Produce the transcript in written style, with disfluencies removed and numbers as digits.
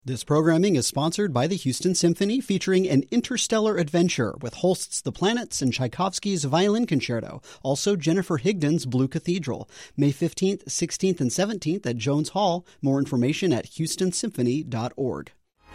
This programming is sponsored by the Houston Symphony, featuring an interstellar adventure with Holst's The Planets and Tchaikovsky's Violin Concerto. Also, Jennifer Higdon's Blue Cathedral. May 15th, 16th, and 17th at Jones Hall. More information at houstonsymphony.org.